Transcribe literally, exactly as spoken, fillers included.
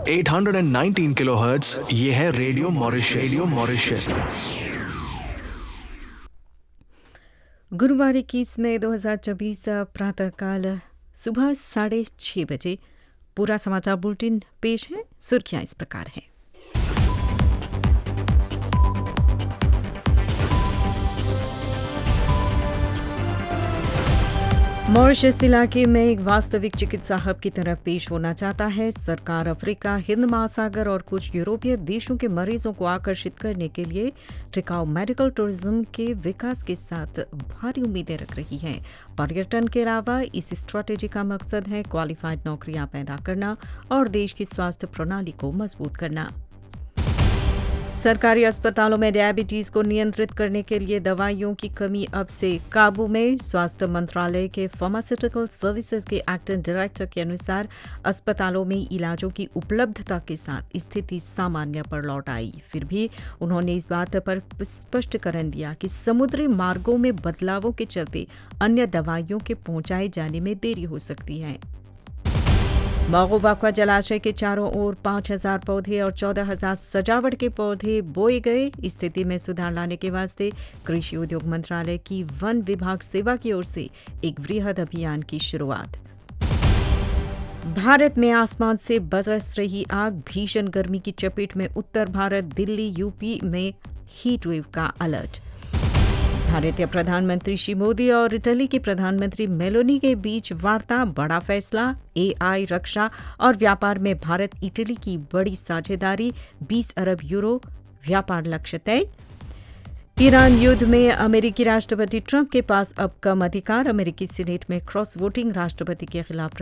आठ सौ उन्नीस किलोहर्ट्ज, ये है रेडियो मॉरिशस। Radio Mauritius. गुरुवार इक्कीस मई दो हज़ार चौबीस प्रातःकाल सुबह साढ़े छः बजे पूरा समाचार बुलेटिन पेश है। सुर्खियाँ इस प्रकार हैं। मॉरिशस इलाके में एक वास्तविक चिकित्सा हब की तरह पेश होना चाहता है। सरकार अफ्रीका, हिंद महासागर और कुछ यूरोपीय देशों के मरीजों को आकर्षित करने के लिए टिकाऊ मेडिकल टूरिज्म के विकास के साथ भारी उम्मीदें रख रही है। पर्यटन के अलावा इस स्ट्रैटेजी का मकसद है क्वालिफाइड नौकरियां पैदा करना और देश की स्वास्थ्य प्रणाली को मजबूत करना। सरकारी अस्पतालों में डायबिटीज को नियंत्रित करने के लिए दवाइयों की कमी अब से काबू में। स्वास्थ्य मंत्रालय के फार्मास्यूटिकल सर्विसेज के एक्टिंग डायरेक्टर के अनुसार अस्पतालों में इलाजों की उपलब्धता के साथ स्थिति सामान्य पर लौट आई। फिर भी उन्होंने इस बात पर स्पष्टीकरण दिया कि समुद्री मार्गों में बदलावों के चलते अन्य दवाइयों के पहुंचाए जाने में देरी हो सकती है। मागोवाक्वा जलाशय के चारों ओर पाँच हजार पौधे और चौदह हजार सजावट के पौधे बोए गए। स्थिति में सुधार लाने के वास्ते कृषि उद्योग मंत्रालय की वन विभाग सेवा की ओर से एक वृहद अभियान की शुरुआत। भारत में आसमान से बरस रही आग, भीषण गर्मी की चपेट में उत्तर भारत, दिल्ली, यूपी में हीट वेव का अलर्ट। भारतीय प्रधानमंत्री श्री मोदी और इटली के प्रधानमंत्री मेलोनी के बीच वार्ता, बड़ा फैसला। एआई, रक्षा और व्यापार में भारत इटली की बड़ी साझेदारी, बीस अरब यूरो व्यापार लक्ष्य तय। ईरान युद्ध में अमेरिकी राष्ट्रपति ट्रंप के पास अब कम अधिकार, अमेरिकी सीनेट में क्रॉस वोटिंग राष्ट्रपति के खिलाफ